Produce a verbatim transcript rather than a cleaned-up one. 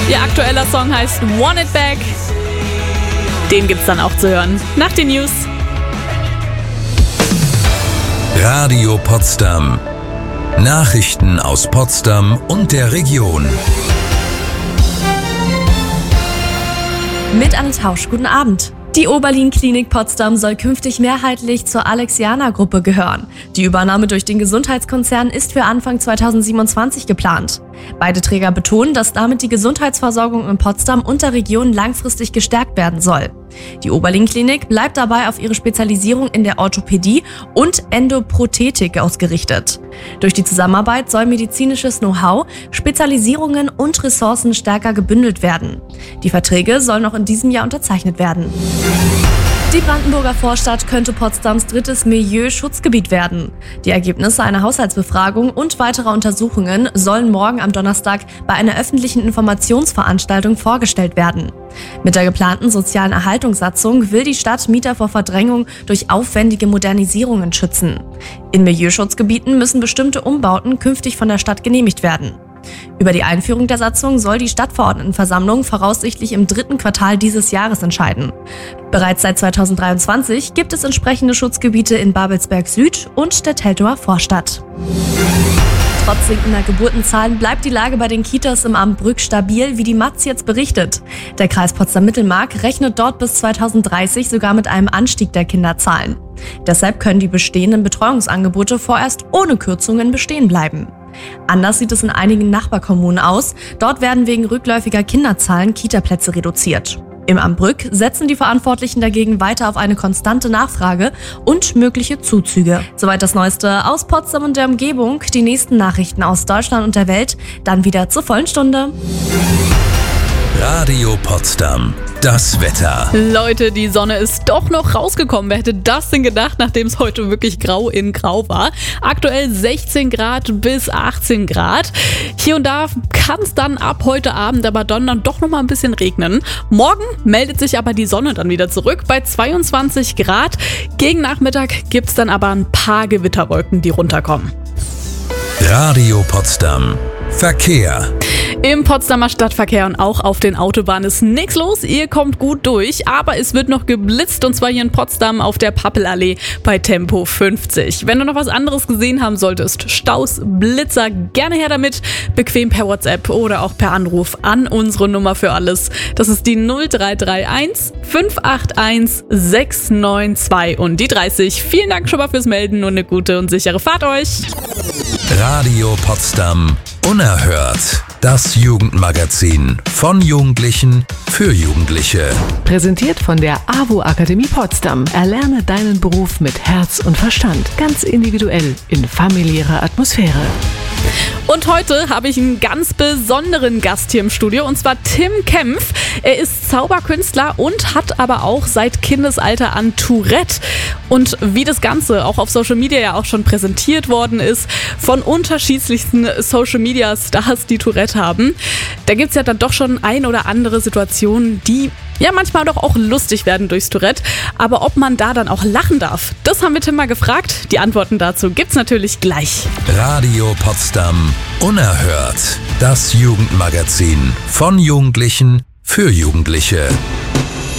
Ihr aktueller Song heißt Want It Back. Den gibt's dann auch zu hören nach den News. Radio Potsdam. Nachrichten aus Potsdam und der Region. Mit Anne Tausch, guten Abend. Die Oberlin-Klinik Potsdam soll künftig mehrheitlich zur Alexianer-Gruppe gehören. Die Übernahme durch den Gesundheitskonzern ist für Anfang zweitausendsiebenundzwanzig geplant. Beide Träger betonen, dass damit die Gesundheitsversorgung in Potsdam und der Region langfristig gestärkt werden soll. Die Oberlin-Klinik bleibt dabei auf ihre Spezialisierung in der Orthopädie und Endoprothetik ausgerichtet. Durch die Zusammenarbeit soll medizinisches Know-how, Spezialisierungen und Ressourcen stärker gebündelt werden. Die Verträge sollen noch in diesem Jahr unterzeichnet werden. Die Brandenburger Vorstadt könnte Potsdams drittes Milieuschutzgebiet werden. Die Ergebnisse einer Haushaltsbefragung und weiterer Untersuchungen sollen morgen am Donnerstag bei einer öffentlichen Informationsveranstaltung vorgestellt werden. Mit der geplanten sozialen Erhaltungssatzung will die Stadt Mieter vor Verdrängung durch aufwendige Modernisierungen schützen. In Milieuschutzgebieten müssen bestimmte Umbauten künftig von der Stadt genehmigt werden. Über die Einführung der Satzung soll die Stadtverordnetenversammlung voraussichtlich im dritten Quartal dieses Jahres entscheiden. Bereits seit zweitausenddreiundzwanzig gibt es entsprechende Schutzgebiete in Babelsberg Süd und der Teltower Vorstadt. Trotz sinkender Geburtenzahlen bleibt die Lage bei den Kitas im Amt Brück stabil, wie die Matz jetzt berichtet. Der Kreis Potsdam-Mittelmark rechnet dort bis zweitausenddreißig sogar mit einem Anstieg der Kinderzahlen. Deshalb können die bestehenden Betreuungsangebote vorerst ohne Kürzungen bestehen bleiben. Anders sieht es in einigen Nachbarkommunen aus. Dort werden wegen rückläufiger Kinderzahlen Kitaplätze reduziert. Im Amt Brück setzen die Verantwortlichen dagegen weiter auf eine konstante Nachfrage und mögliche Zuzüge. Soweit das Neueste aus Potsdam und der Umgebung. Die nächsten Nachrichten aus Deutschland und der Welt dann wieder zur vollen Stunde. Radio Potsdam. Das Wetter. Leute, die Sonne ist doch noch rausgekommen. Wer hätte das denn gedacht, nachdem es heute wirklich grau in grau war? Aktuell sechzehn Grad bis achtzehn Grad. Hier und da kann es dann ab heute Abend aber dann doch noch mal ein bisschen regnen. Morgen meldet sich aber die Sonne dann wieder zurück bei zweiundzwanzig Grad. Gegen Nachmittag gibt es dann aber ein paar Gewitterwolken, die runterkommen. Radio Potsdam. Verkehr. Im Potsdamer Stadtverkehr und auch auf den Autobahnen ist nichts los. Ihr kommt gut durch, aber es wird noch geblitzt und zwar hier in Potsdam auf der Pappelallee bei Tempo fünfzig. Wenn du noch was anderes gesehen haben solltest, Staus, Blitzer, gerne her damit. Bequem per WhatsApp oder auch per Anruf an unsere Nummer für alles. Das ist die null drei drei eins fünf acht eins sechs neun zwei und die dreißig. Vielen Dank schon mal fürs Melden und eine gute und sichere Fahrt euch. Radio Potsdam. Unerhört. Das Jugendmagazin von Jugendlichen für Jugendliche. Präsentiert von der A W O Akademie Potsdam. Erlerne deinen Beruf mit Herz und Verstand. Ganz individuell in familiärer Atmosphäre. Und heute habe ich einen ganz besonderen Gast hier im Studio, und zwar Tim Kempf. Er ist Zauberkünstler und hat aber auch seit Kindesalter an Tourette. Und wie das Ganze auch auf Social Media ja auch schon präsentiert worden ist, von unterschiedlichsten Social Media Stars, die Tourette haben, da gibt es ja dann doch schon ein oder andere Situationen, die ja manchmal doch auch lustig werden durchs Tourette. Aber ob man da dann auch lachen darf, das haben wir Tim mal gefragt. Die Antworten dazu gibt's natürlich gleich. Radio Potsdam. Unerhört. Das Jugendmagazin von Jugendlichen für Jugendliche.